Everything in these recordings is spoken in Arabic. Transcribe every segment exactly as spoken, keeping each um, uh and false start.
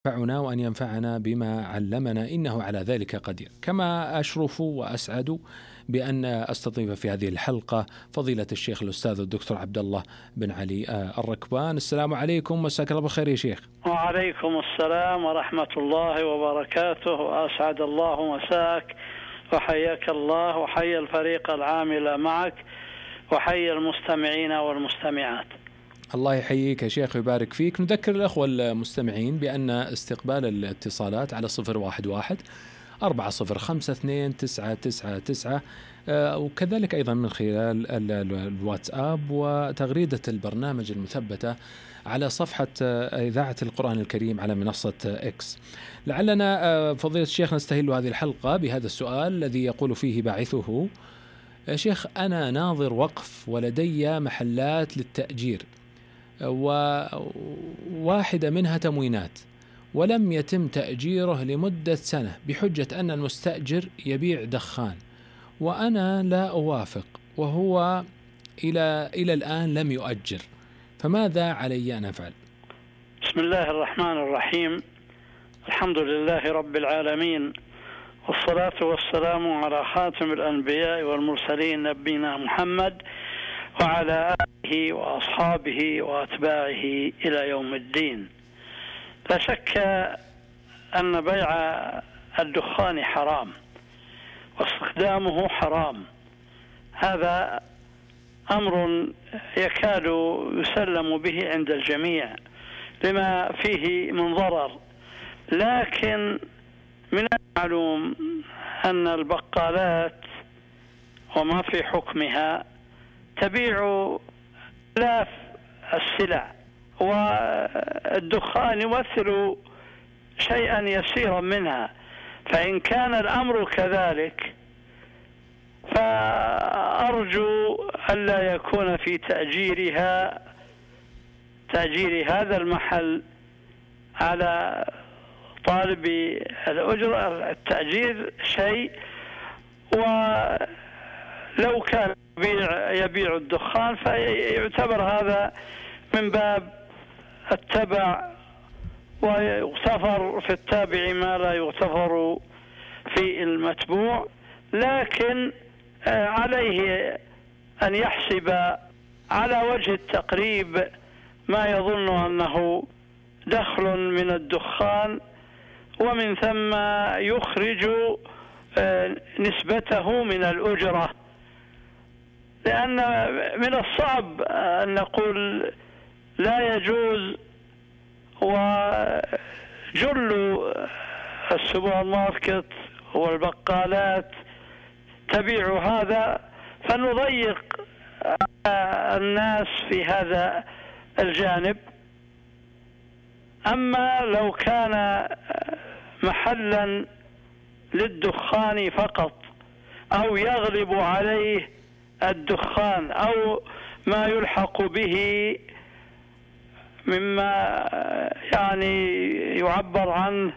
ينفعنا وأن ينفعنا بما علمنا إنه على ذلك قدير. كما أشرف وأسعد بأن أستضيف في هذه الحلقة فضيلة الشيخ الأستاذ الدكتور عبد الله بن علي الركبان. السلام عليكم، مساك الله بالخير يا شيخ. وعليكم السلام ورحمة الله وبركاته، وأسعد الله مساك وحياك الله وحيا الفريق العامل معك وحيا المستمعين والمستمعات. الله يحييك يا شيخ ويبارك فيك. نذكر الأخوة المستمعين بأن استقبال الاتصالات على صفر واحد واحد أربعة صفر خمسة اثنين تسعة تسعة تسعة، وكذلك أيضا من خلال الواتساب وتغريدة البرنامج المثبتة على صفحة إذاعة القرآن الكريم على منصة إكس. لعلنا فضيلة الشيخ نستهل هذه الحلقة بهذا السؤال الذي يقول فيه باعثه: يا شيخ، أنا ناظر وقف ولدي محلات للتأجير، وواحدة منها تموينات، ولم يتم تأجيره لمدة سنة بحجة أن المستأجر يبيع دخان، وأنا لا أوافق، وهو إلى إلى الآن لم يؤجر، فماذا علي أن أفعل؟ بسم الله الرحمن الرحيم. الحمد لله رب العالمين، والصلاة والسلام على خاتم الأنبياء والمرسلين نبينا محمد وعلى آله وأصحابه وأتباعه إلى يوم الدين. لا شك أن بيع الدخان حرام واستخدامه حرام، هذا أمر يكاد يسلم به عند الجميع لما فيه من ضرر، لكن من المعلوم أن البقالات وما في حكمها تبيع آلاف السلع، والدخان يمثل شيئا يسيرا منها، فإن كان الأمر كذلك فأرجو ألا يكون في تأجيرها تأجير هذا المحل على طالب الأجرة التأجير شيء، ولو كان يبيع الدخان فيعتبر هذا من باب التبع، ويغتفر في التابع ما لا يغتفر في المتبوع، لكن عليه أن يحسب على وجه التقريب ما يظن أنه دخل من الدخان، ومن ثم يخرج نسبته من الأجرة، لأن من الصعب أن نقول لا يجوز، وجل السوبر ماركت والبقالات تبيع هذا، فنضيق الناس في هذا الجانب. أما لو كان محلا للدخان فقط، أو يغلب عليه الدخان أو ما يلحق به مما يعني يعبر عنه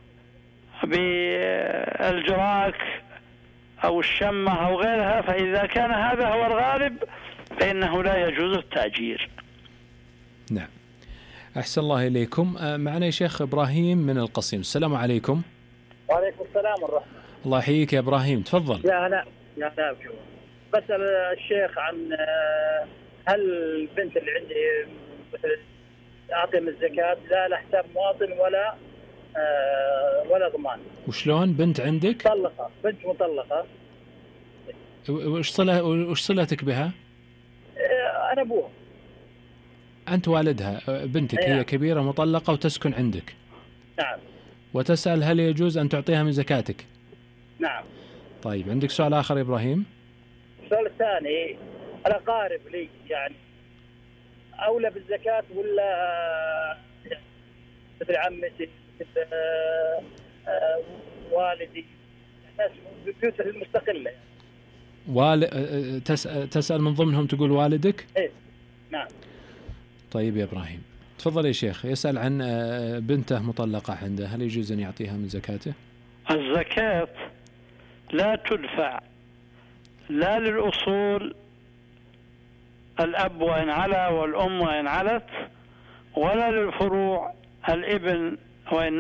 بالجراك أو الشمة أو غيرها، فإذا كان هذا هو الغالب فإنه لا يجوز التأجير. نعم، أحسن الله إليكم. معنا يا شيخ إبراهيم من القصيم. السلام عليكم. وعليكم السلام والرحمة. الله يحييك يا إبراهيم، تفضل. يا هلا يا هلا. بسأل الشيخ عن هل البنت اللي عندي مثل أعطي من الزكاة لا لحساب مواطن ولا ولا ضمان؟ وشلون بنت عندك؟ مطلقة، بنت مطلقة. وش صلة وش صلتك بها؟ أنا أبوها. أنت والدها، بنتك هي نعم. كبيرة مطلقة وتسكن عندك. نعم. وتسأل هل يجوز أن تعطيها من زكاتك؟ نعم. طيب، عندك سؤال آخر يا إبراهيم؟ السؤال الثاني، الأقارب لي يعني أولى بالزكاة ولا مثل عمتي مثل والدي، الناس بيوت المستقلة يعني. وال... تسأل... تسأل من ضمنهم تقول والدك؟ إيه نعم. طيب يا إبراهيم، تفضل يا شيخ. يسأل عن بنته مطلقة عنده، هل يجوز أن يعطيها من زكاته؟ الزكاة لا تدفع لا للأصول الأب وإن علا والأم وإن علت، ولا للفروع الابن وإن